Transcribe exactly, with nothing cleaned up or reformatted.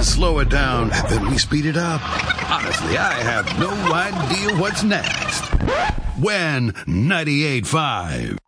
slow it down, then we speed it up. Honestly, I have no idea what's next. When ninety-eight point five.